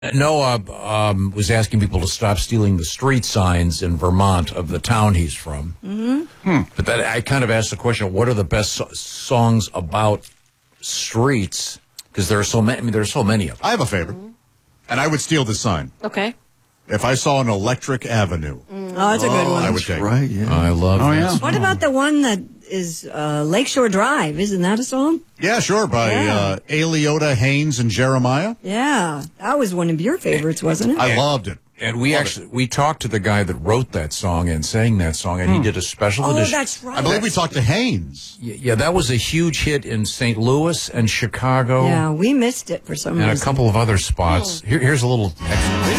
Noah was asking people to stop stealing the street signs in Vermont of the town he's from. Mm-hmm. But that I kind of asked the question: what are the best songs about streets? Because there are so many. I mean, there are so many of them. I have a favorite, and I would steal this sign. Okay. If I saw an Electric Avenue, Oh, that's a good one. I would take it. Right, yeah. I love. Oh, that yeah. song. What about the one that is Lakeshore Drive? Isn't that a song? Yeah, sure, by Aliota, Haynes, and Jeremiah. Yeah, that was one of your favorites, wasn't it? I loved it. And we talked to the guy that wrote that song and sang that song, and he did a special edition. That's right. I believe we talked to Haynes. Yeah, that was a huge hit in St. Louis and Chicago. Yeah, we missed it for some and reason. a couple of other spots. Here's a little extra.